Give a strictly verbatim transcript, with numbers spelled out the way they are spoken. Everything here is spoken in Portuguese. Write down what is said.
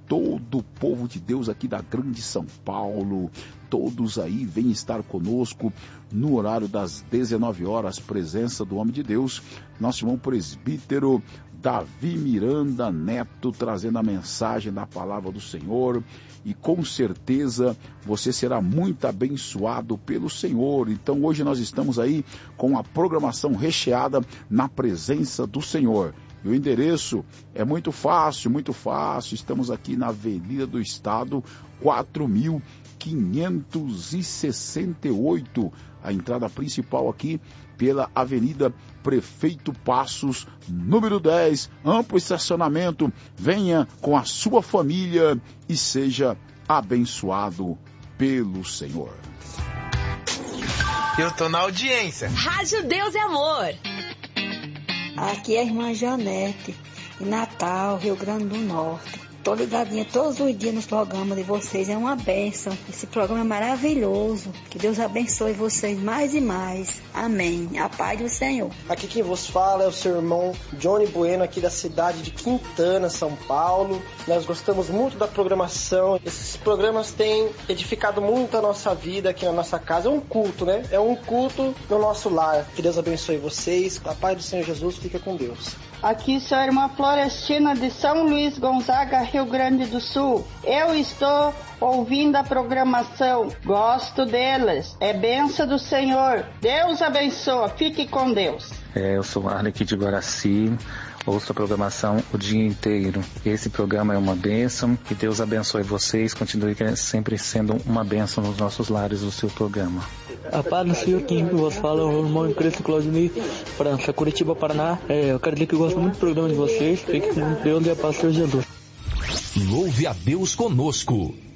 todo o povo de Deus aqui da Grande São Paulo, todos aí vêm estar conosco no horário das dezenove horas, presença do homem de Deus, nosso irmão presbítero Davi Miranda Neto, trazendo a mensagem da palavra do Senhor, e com certeza você será muito abençoado pelo Senhor. Então hoje nós estamos aí com a programação recheada na presença do Senhor. E o endereço é muito fácil, muito fácil, estamos aqui na Avenida do Estado, quatro mil quinhentos e sessenta e oito, a entrada principal aqui pela Avenida Prefeito Passos, número dez, amplo estacionamento. Venha com a sua família e seja abençoado pelo Senhor. Eu tô na audiência. Rádio Deus e Amor. Aqui é a irmã Janete, em Natal, Rio Grande do Norte. Tô ligadinha todos os dias nos programas de vocês, é uma bênção. Esse programa é maravilhoso. Que Deus abençoe vocês mais e mais. Amém. A paz do Senhor. Aqui quem vos fala é o seu irmão Johnny Bueno, aqui da cidade de Quintana, São Paulo. Nós gostamos muito da programação. Esses programas têm edificado muito a nossa vida aqui na nossa casa. É um culto, né? É um culto no nosso lar. Que Deus abençoe vocês. A paz do Senhor Jesus fica com Deus. Aqui sou a irmã Florestina de São Luís Gonzaga, Rio Grande do Sul. Eu estou ouvindo a programação, gosto deles, é bênção do Senhor. Deus abençoe, fique com Deus. É, eu sou Arlen aqui de Guaraci, ouço a programação o dia inteiro. Esse programa é uma bênção, que Deus abençoe vocês, continue sempre sendo uma bênção nos nossos lares o seu programa. A paz do Senhor, quem vos fala é o irmão Cristo Claudinei, França, Curitiba, Paraná. É, eu quero dizer que eu gosto muito do programa de vocês, fique com Deus e a paz do Senhor Jesus. Louve a Deus conosco.